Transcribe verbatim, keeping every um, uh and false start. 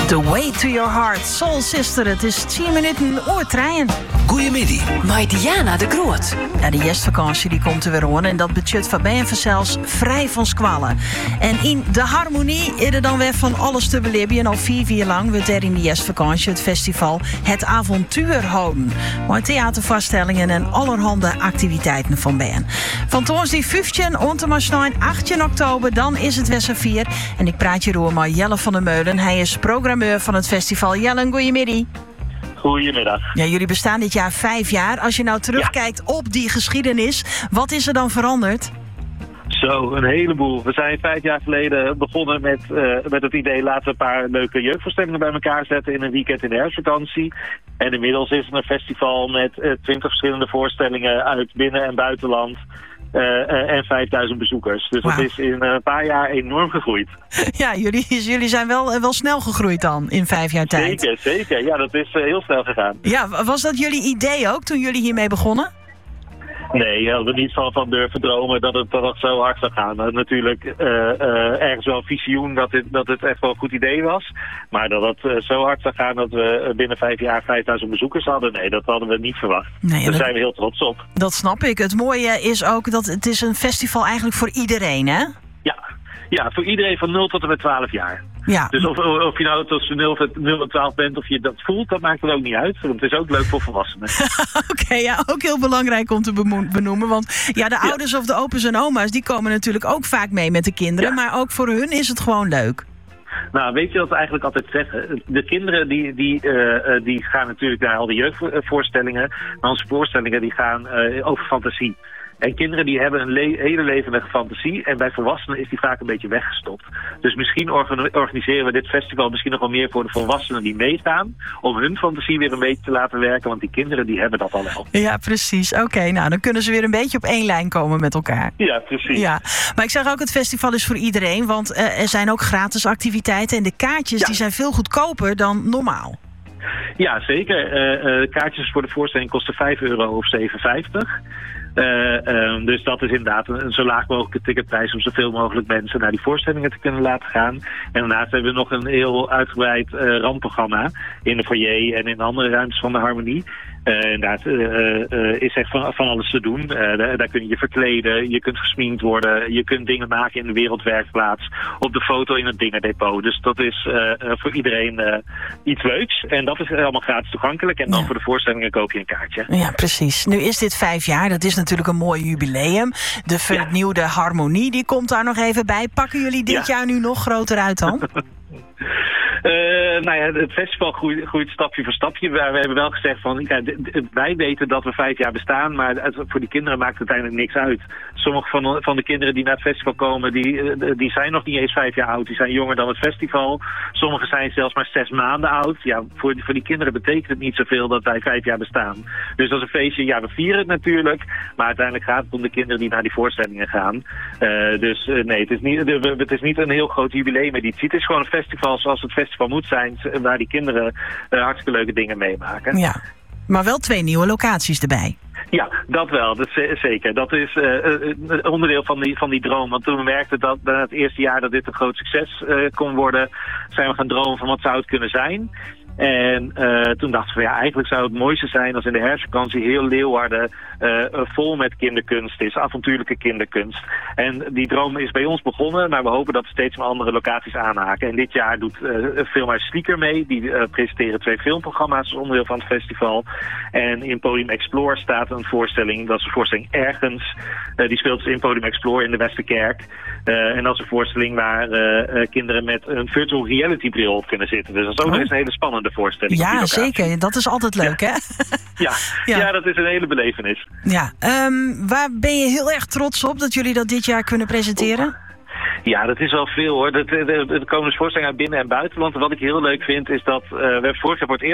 The Way to Your Heart, Soul Sister. Het is tien minuten oortreien. Goeiemiddag. Maar Diana de Groot. Ja, de jestvakantie die komt er weer aan en dat budget van bij en vanzelfs vrij van squallen. En in de harmonie is er dan weer van alles te beleven. En al vier jaar lang wordt er in de jestvakantie het festival Het Avontuur houden. Maar theatervoorstellingen en allerhande activiteiten van Ben. Van toons die vijftien en achttien oktober, dan is het Wesser vier. En ik praat je door met Jelle van der Meulen. Hij is programmeur van het festival. Jelle, goeiemiddag. Goedemiddag. Ja, jullie bestaan dit jaar vijf jaar. Als je nou terugkijkt ja. op die geschiedenis, wat is er dan veranderd? Zo, een heleboel. We zijn vijf jaar geleden begonnen met, uh, met het idee... laten we een paar leuke jeugdvoorstellingen bij elkaar zetten... in een weekend in de herfstvakantie. En inmiddels is er een festival met twintig uh, verschillende voorstellingen... uit binnen- en buitenland. Uh, uh, en vijfduizend bezoekers. Dus wow. dat is in een paar jaar enorm gegroeid. Ja, jullie, jullie zijn wel, wel snel gegroeid dan in vijf jaar tijd. Zeker, zeker. Ja, dat is uh, heel snel gegaan. Ja, was dat jullie idee ook toen jullie hiermee begonnen? Nee, we hadden er niet van, van durven dromen dat het, dat het zo hard zou gaan. Uh, natuurlijk uh, uh, ergens wel een visioen dat het, dat het echt wel een goed idee was. Maar dat het uh, zo hard zou gaan dat we binnen vijf jaar vijfduizend bezoekers hadden. Nee, dat hadden we niet verwacht. Nee, Daar dat, zijn we heel trots op. Dat snap ik. Het mooie is ook dat het is een festival eigenlijk voor iedereen, hè? Ja, ja voor iedereen van nul tot en met twaalf jaar. Ja. Dus of, of je nou tussen nul en twaalf bent of je dat voelt, dat maakt er ook niet uit. Want het is ook leuk voor volwassenen. Oké, okay, ja, ook heel belangrijk om te benoemen. Want ja, de ja. ouders of de opa's en oma's, die komen natuurlijk ook vaak mee met de kinderen. Ja. Maar ook voor hun is het gewoon leuk. Nou, weet je wat we eigenlijk altijd zeggen? De kinderen die, die, uh, die gaan natuurlijk naar al die jeugdvoorstellingen. Maar onze voorstellingen die gaan uh, over fantasie. En kinderen die hebben een le- hele levendige fantasie. En bij volwassenen is die vaak een beetje weggestopt. Dus misschien organ- organiseren we dit festival misschien nog wel meer voor de volwassenen die meegaan. Om hun fantasie weer een beetje te laten werken. Want die kinderen die hebben dat al wel. Ja, precies. Oké, okay, nou dan kunnen ze weer een beetje op één lijn komen met elkaar. Ja, precies. Ja. Maar ik zeg ook, het festival is voor iedereen. Want uh, er zijn ook gratis activiteiten. En de kaartjes ja. die zijn veel goedkoper dan normaal. Ja, zeker. Uh, uh, kaartjes voor de voorstelling kosten vijf euro of zeven vijftig. Uh, uh, dus dat is inderdaad een, een zo laag mogelijke ticketprijs om zoveel mogelijk mensen naar die voorstellingen te kunnen laten gaan. En daarnaast hebben we nog een heel uitgebreid uh, randprogramma in de foyer en in andere ruimtes van de harmonie. Uh, inderdaad, uh, uh, is echt van, van alles te doen. Uh, daar, daar kun je je verkleden, je kunt gesminkt worden, je kunt dingen maken in de wereldwerkplaats, op de foto in het dingerdepot. Dus dat is uh, uh, voor iedereen uh, iets leuks. En dat is allemaal gratis toegankelijk. En dan ja. voor de voorstellingen koop je een kaartje. Ja, precies. Nu is dit vijf jaar. Dat is natuurlijk een mooi jubileum. De vernieuwde ja. harmonie, die komt daar nog even bij. Pakken jullie dit ja. jaar nu nog groter uit dan? Uh, nou ja, het festival groeit, groeit stapje voor stapje. We, we hebben wel gezegd van, ja, d- d- wij weten dat we vijf jaar bestaan, maar het, voor die kinderen maakt het uiteindelijk niks uit. Sommige van, van de kinderen die naar het festival komen, die, die zijn nog niet eens vijf jaar oud. Die zijn jonger dan het festival. Sommigen zijn zelfs maar zes maanden oud. Ja, voor, voor die kinderen betekent het niet zoveel dat wij vijf jaar bestaan. Dus dat is een feestje. Ja, we vieren het natuurlijk, maar uiteindelijk gaat het om de kinderen die naar die voorstellingen gaan. Uh, dus uh, nee, het is, niet, het is niet een heel groot jubileumeditie. Het is gewoon een festival zoals het festival moet zijn, waar die kinderen uh, hartstikke leuke dingen meemaken. Ja, maar wel twee nieuwe locaties erbij. Ja, dat wel. Dat is zeker. Dat is uh, een onderdeel van die, van die droom. Want toen we merkten dat na het eerste jaar dat dit een groot succes uh, kon worden, zijn we gaan dromen van wat zou het kunnen zijn. En uh, toen dachten we, ja, eigenlijk zou het mooiste zijn als in de herfstvakantie heel Leeuwarden uh, vol met kinderkunst is, avontuurlijke kinderkunst. En die droom is bij ons begonnen, maar we hopen dat we steeds meer andere locaties aanhaken. En dit jaar doet uh, Filmhuis Slieker mee, die uh, presenteren twee filmprogramma's als onderdeel van het festival. En in Podium Explore staat een voorstelling, dat is een voorstelling Ergens. Uh, die speelt dus in Podium Explore in de Westerkerk. Uh, en dat is een voorstelling waar uh, uh, kinderen met een virtual reality bril op kunnen zitten. Dus dat is ook nog eens een hele spannende voorstelling. Ja, zeker. Dat is altijd leuk, ja. hè? Ja. Ja. ja, dat is een hele belevenis. Ja. Um, waar ben je heel erg trots op dat jullie dat dit jaar kunnen presenteren? Ja, dat is wel veel hoor. Er komen dus voorstellingen uit binnen- en buitenland. En wat ik heel leuk vind is dat uh, we hebben vorig jaar voor het eerst